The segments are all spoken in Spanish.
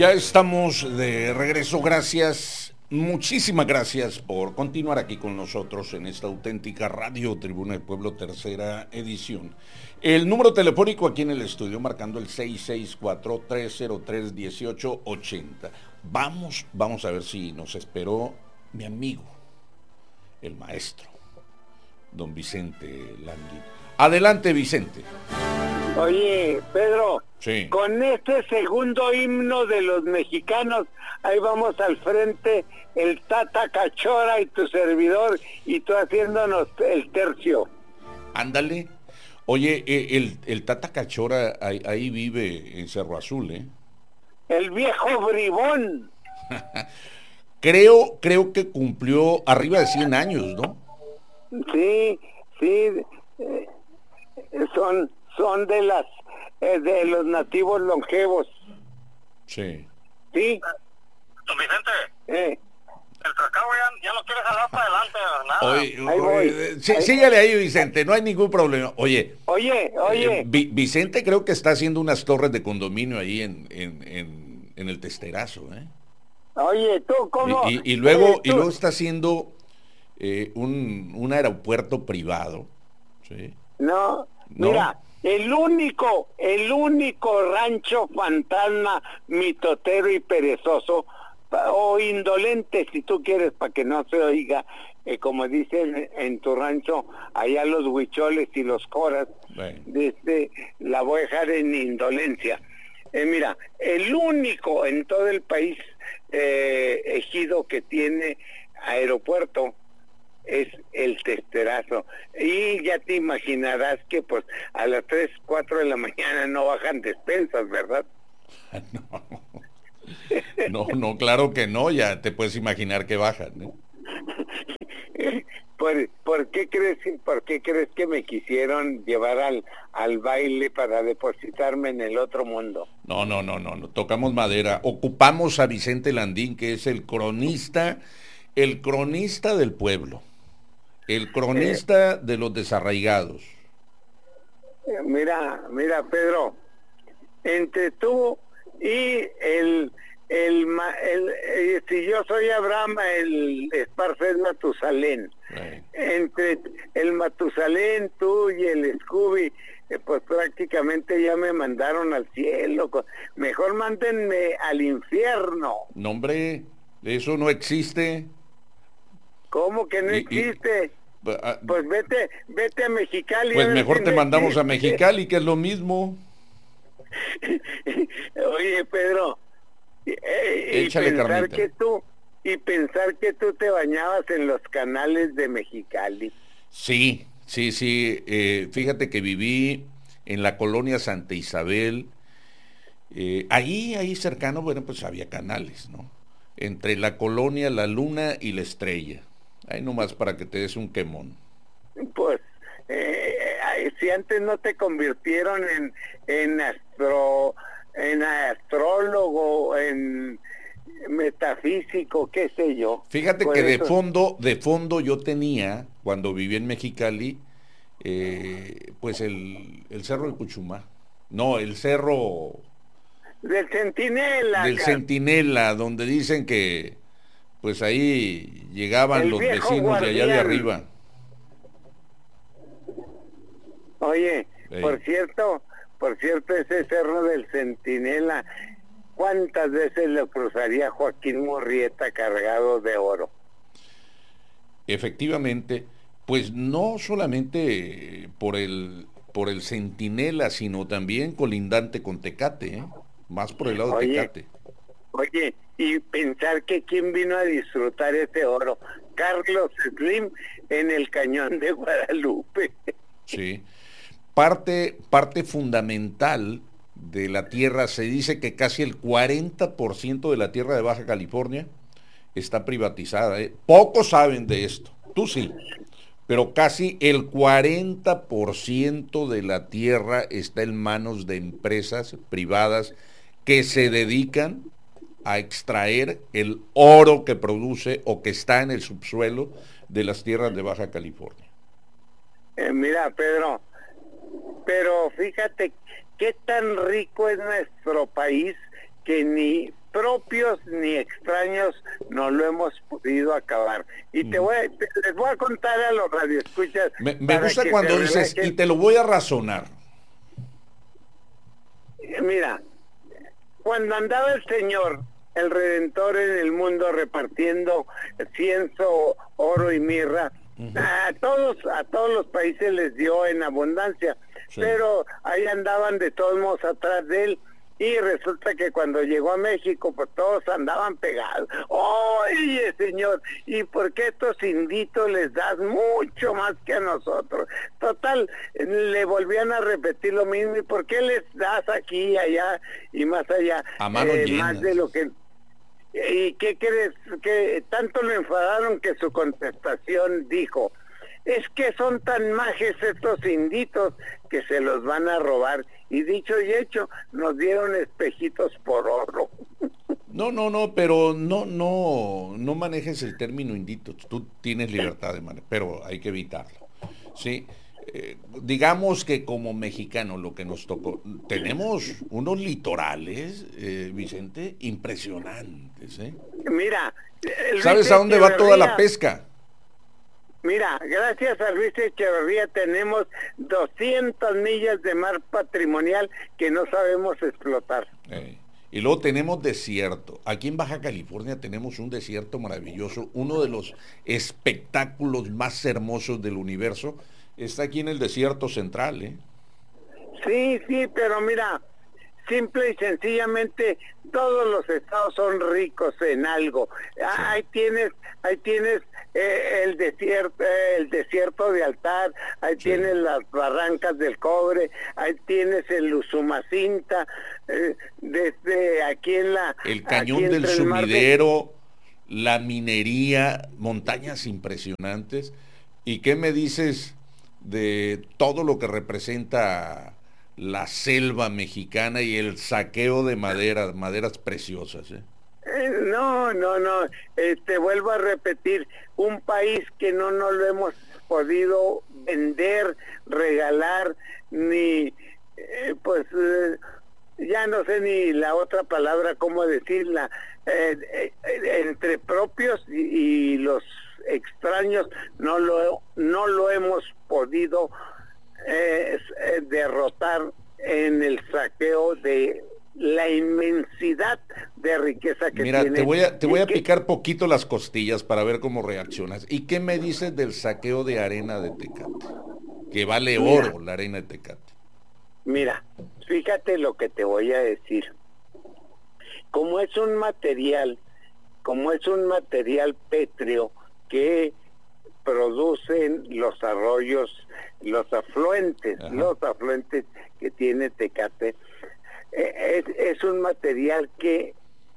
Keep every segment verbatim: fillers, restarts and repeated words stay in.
Ya estamos de regreso, gracias, muchísimas gracias por continuar aquí con nosotros en esta auténtica Radio Tribuna del Pueblo, tercera edición. El número telefónico aquí en el estudio, marcando el seis seis cuatro, tres cero tres, uno ocho ocho cero. Vamos, vamos a ver si nos esperó mi amigo, el maestro, don Vicente Languín. Adelante, Vicente. Oye, Pedro, sí. Con este segundo himno de los mexicanos, ahí vamos al frente, el Tata Cachora y tu servidor, y tú haciéndonos el tercio. Ándale. Oye, el, el Tata Cachora ahí, ahí vive en Cerro Azul, ¿eh? El viejo bribón. creo, creo que cumplió arriba de cien años, ¿no? Sí, sí, eh, son... son de las eh, de los nativos longevos. Sí. Sí. Don Vicente, Eh. el cacao ya, ya no quiere jalar para adelante, nada. Oye, Ahí voy. oye, sí, Ahí. síguele ahí, Vicente, no hay ningún problema. Oye, Oye, oye. eh, Vi- Vicente creo que está haciendo unas torres de condominio ahí en, en, en, en el Testerazo, ¿eh? Oye, tú, ¿cómo? Y, y, y luego, eh, y tú- luego está haciendo eh, un, un aeropuerto privado, ¿sí? No, ¿No? mira, el único, el único rancho fantasma, mitotero y perezoso, pa- o indolente, si tú quieres, para que no se oiga, eh, como dicen en tu rancho, allá los huicholes y los coras, Bueno. desde, la voy a dejar en indolencia. Eh, mira, el único en todo el país eh, ejido que tiene aeropuerto es el Testerazo, y ya te imaginarás que pues a las tres, cuatro de la mañana no bajan despensas, ¿verdad? No. No, no, claro que no, ya te puedes imaginar que bajan, ¿no? ¿Por, por qué crees, por qué crees que me quisieron llevar al, al baile para depositarme en el otro mundo? No, no, no, no, no, tocamos madera. Ocupamos a Vicente Landín, que es el cronista, el cronista del pueblo, el cronista de los desarraigados. Eh, Mira, mira, Pedro, entre tú y el, el, ma- el, eh, si yo soy Abraham, el Esparza es Matusalén. Bueno. Entre el Matusalén, tú y el Scooby, eh, pues prácticamente ya me mandaron al cielo. co- Mejor mándenme al infierno. No, hombre, eso no existe. ¿Cómo que no Y- y- existe? Ah, Pues vete, vete a Mexicali. Pues a ver mejor si te no mandamos a existe. Mexicali, que es lo mismo. Oye, Pedro, eh, y Échale, pensar carnita. que tú y pensar que tú te bañabas en los canales de Mexicali. Sí, sí, sí. eh, fíjate que viví en la colonia Santa Isabel. Eh, ahí, ahí cercano, bueno, pues había canales, ¿no? Entre la colonia La Luna y La Estrella. Ahí nomás para que te des un quemón. Pues eh, ay, si antes no te convirtieron en en astro en astrólogo, en metafísico, qué sé yo. Fíjate Por que de eso- fondo, de fondo yo tenía, cuando viví en Mexicali, eh, pues el, el Cerro del Cuchumá. No, el Cerro del Centinela, del ca- Centinela, donde dicen que pues ahí llegaban El los viejo vecinos de allá de guardián. arriba. Oye, Ey. por cierto, por cierto, ese cerro del Centinela, ¿cuántas veces lo cruzaría Joaquín Murrieta cargado de oro? Efectivamente, pues no solamente por el por el Centinela, sino también colindante con Tecate, ¿eh? Más por el lado de Oye. Tecate. Oye, y pensar que quién vino a disfrutar ese oro, Carlos Slim en el Cañón de Guadalupe. Sí. Parte, parte fundamental de la tierra, se dice que casi el cuarenta por ciento de la tierra de Baja California está privatizada, ¿eh? Pocos saben de esto, tú sí, pero casi el cuarenta por ciento de la tierra está en manos de empresas privadas que se dedican a extraer el oro que produce o que está en el subsuelo de las tierras de Baja California. Eh, mira, Pedro, pero fíjate qué tan rico es nuestro país que ni propios ni extraños no lo hemos podido acabar. Y te voy a, te, les voy a contar a los radioescuchas. Me, me gusta cuando dices, relajen. Y te lo voy a razonar. Mira, cuando andaba el Señor, el Redentor en el mundo repartiendo cienzo, oro y mirra, uh-huh. a todos, a todos los países les dio en abundancia, sí. Pero ahí andaban de todos modos atrás de él. Y resulta que cuando llegó a México, pues todos andaban pegados. Oye, señor, ¿y por qué estos inditos les das mucho más que a nosotros? Total, le volvían a repetir lo mismo. ¿Y por qué les das aquí, allá y más allá? A mano eh, llena. Más de lo que... ¿Y qué crees? Que tanto lo enfadaron que su contestación dijo: es que son tan majes estos inditos que se los van a robar. Y dicho y hecho, nos dieron espejitos por oro. No, no, no, pero no, no, no manejes el término indito. Tú tienes libertad de manejar, pero hay que evitarlo. Sí, eh, digamos que como mexicano lo que nos tocó, tenemos unos litorales, eh, Vicente, impresionantes, ¿eh? Mira, ¿sabes a dónde va toda la pesca? Mira, gracias a Luis Echeverría tenemos doscientas millas de mar patrimonial que no sabemos explotar. Eh, y luego tenemos desierto. Aquí en Baja California tenemos un desierto maravilloso. Uno de los espectáculos más hermosos del universo está aquí en el desierto central, ¿eh? Sí, sí, pero mira, simple y sencillamente todos los estados son ricos en algo. Sí. Ahí tienes, ahí tienes eh, el desierto, eh, el desierto de Altar, ahí sí. Tienes las barrancas del cobre, ahí tienes el Usumacinta, eh, desde aquí en la el cañón del Sumidero, de... la minería, montañas impresionantes. ¿Y qué me dices de todo lo que representa la selva mexicana y el saqueo de madera, maderas preciosas, ¿eh? Eh, no, no, no, eh, te vuelvo a repetir, un país que no nos lo hemos podido vender, regalar, ni, eh, pues, eh, ya no sé ni la otra palabra, cómo decirla, eh, eh, eh, entre propios y, y los extraños, no lo, no lo hemos podido Eh, eh, derrotar en el saqueo de la inmensidad de riqueza que Mira, tiene. te voy a, te voy a que... picar poquito las costillas para ver cómo reaccionas. ¿Y qué me dices del saqueo de arena de Tecate? Que vale mira, oro la arena de Tecate. Mira, fíjate lo que te voy a decir. Como es un material, como es un material pétreo que producen los arroyos, los afluentes, Ajá. los afluentes que tiene Tecate, eh, es, es un material que,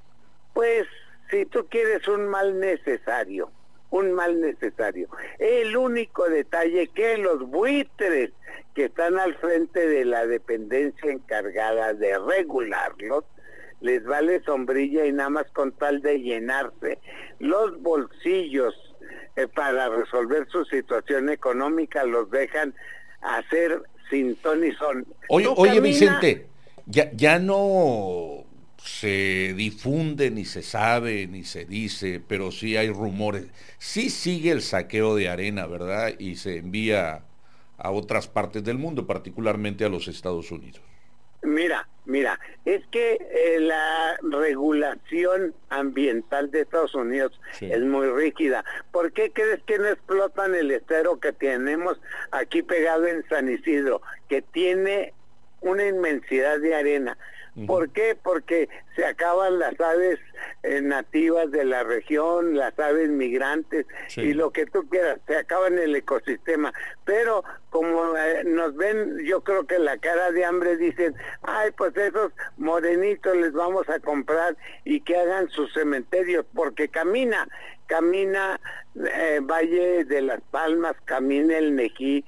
pues, si tú quieres un mal necesario, un mal necesario. El único detalle que los buitres que están al frente de la dependencia encargada de regularlos, les vale sombrilla y nada más con tal de llenarse los bolsillos eh, para resolver su situación económica, los dejan hacer sin ton ni son. Oye, oye Vicente, ya, ya no se difunde, ni se sabe, ni se dice, pero sí hay rumores. Sí sigue el saqueo de arena, ¿verdad? Y se envía a otras partes del mundo, particularmente a los Estados Unidos. Mira, mira, es que eh, la regulación ambiental de Estados Unidos sí. es muy rígida. ¿Por qué crees que no explotan el estero que tenemos aquí pegado en San Isidro, que tiene una inmensidad de arena? ¿Por qué? Porque se acaban las aves eh, nativas de la región, las aves migrantes sí. y lo que tú quieras, se acaba en el ecosistema. Pero como eh, nos ven, yo creo que la cara de hambre dicen, ay, pues esos morenitos les vamos a comprar y que hagan sus cementerios, porque camina, camina eh, Valle de las Palmas, camina el Nejí,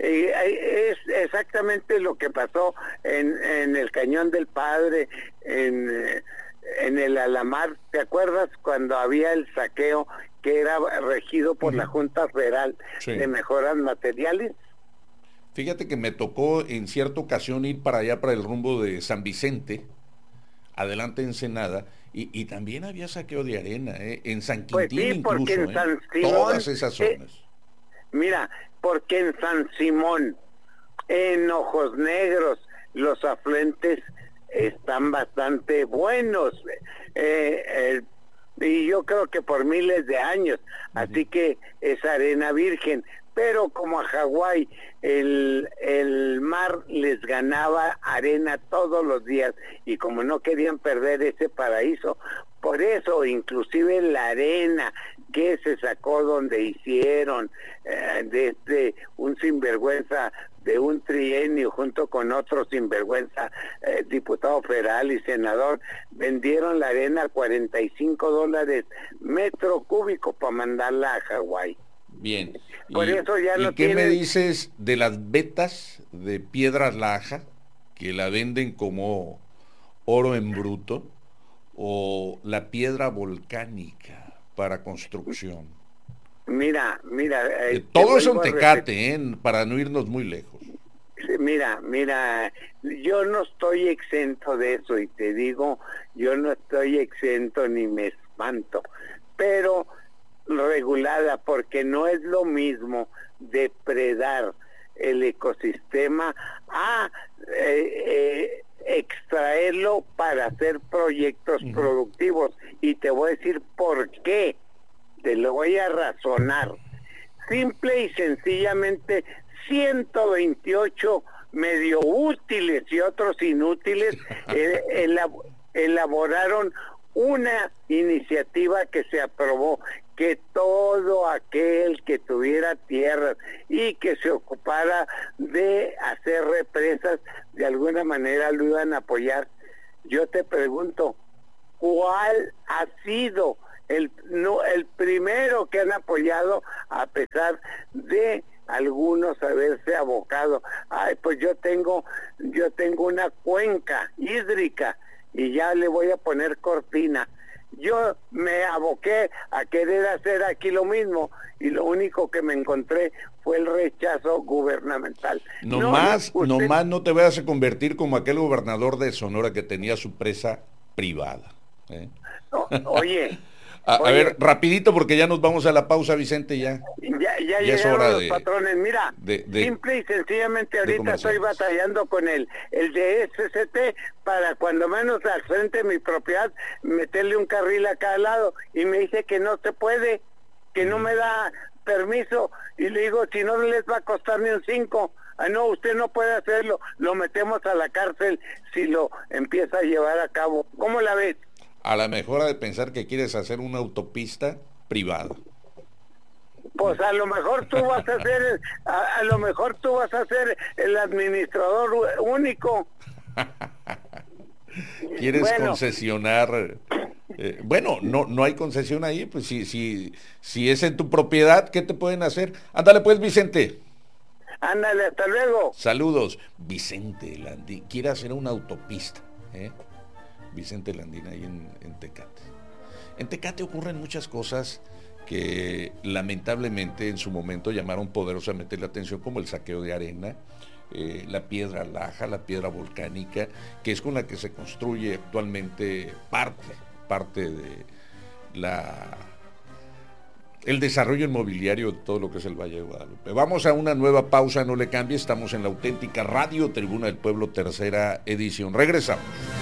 eh, es exactamente lo que pasó en, en el Cañón del Padre, en, en el Alamar. ¿Te acuerdas cuando había el saqueo que era regido por uh-huh. la Junta Federal sí. de Mejoras Materiales? Fíjate que me tocó en cierta ocasión ir para allá, para el rumbo de San Vicente, adelante Ensenada, y, y también había saqueo de arena, ¿eh? En San Pues Quintín sí, porque incluso, en ¿eh? San Simón, Todas esas eh, zonas. Mira, porque en San Simón, en Ojos Negros, los afluentes están bastante buenos, eh, eh, y yo creo que por miles de años, uh-huh. Así que es arena virgen, pero como a Hawái el, el mar les ganaba arena todos los días, y como no querían perder ese paraíso, por eso inclusive la arena que se sacó donde hicieron eh, de este un sinvergüenza de un trienio junto con otro sinvergüenza, eh, diputado federal y senador, vendieron la arena a cuarenta y cinco dólares metro cúbico para mandarla a Hawái. Bien. Por ¿Y, eso ya ¿y no qué tienen... me dices de las vetas de Piedras Laja, que la venden como oro en bruto, o la piedra volcánica para construcción? Mira, mira... Eh, todo es un Tecate, ¿eh? Para no irnos muy lejos. Mira, mira, yo no estoy exento de eso, y te digo, yo no estoy exento ni me espanto, pero regulada, porque no es lo mismo depredar el ecosistema a eh, eh, extraerlo para hacer proyectos uh-huh. productivos, y te voy a decir por qué. Te lo voy a razonar. Simple y sencillamente, ciento veintiocho medio útiles y otros inútiles eh, elab- elaboraron una iniciativa que se aprobó, que todo aquel que tuviera tierras y que se ocupara de hacer represas, de alguna manera lo iban a apoyar. Yo te pregunto, ¿cuál ha sido el no el primero que han apoyado, a pesar de algunos haberse abocado? Ay, pues yo tengo yo tengo una cuenca hídrica y ya le voy a poner cortina. Yo me aboqué a querer hacer aquí lo mismo, y lo único que me encontré fue el rechazo gubernamental. Nomás, no, usted... nomás no te vayas a convertir como aquel gobernador de Sonora que tenía su presa privada, ¿eh? No, oye... A, Oye, a ver, rapidito, porque ya nos vamos a la pausa, Vicente, ya. Ya, ya, ya es hora los de, patrones. Mira, de, de, simple y sencillamente ahorita estoy batallando con el, el de S C T para cuando menos al frente de mi propiedad meterle un carril a cada lado, y me dice que no se puede, que no me da permiso, y le digo, si no les va a costar ni un cinco. Ah, no, usted no puede hacerlo, lo metemos a la cárcel si lo empieza a llevar a cabo. ¿Cómo la ves? A la mejor de pensar que quieres hacer una autopista privada. Pues a lo mejor tú vas a ser, a, a lo mejor tú vas a ser el administrador único. ¿Quieres bueno. concesionar? Eh, bueno, no no hay concesión ahí, pues si, si, si es en tu propiedad, ¿qué te pueden hacer? Ándale pues, Vicente. Ándale, hasta luego. Saludos. Vicente Landín quiere hacer una autopista, ¿eh? Vicente Landín ahí en, en Tecate. En Tecate ocurren muchas cosas que lamentablemente en su momento llamaron poderosamente la atención, como el saqueo de arena, eh, la piedra laja, la piedra volcánica, que es con la que se construye actualmente parte, parte de la el desarrollo inmobiliario de todo lo que es el Valle de Guadalupe. Vamos a una nueva pausa, no le cambie, estamos en la auténtica Radio Tribuna del Pueblo, tercera edición. Regresamos.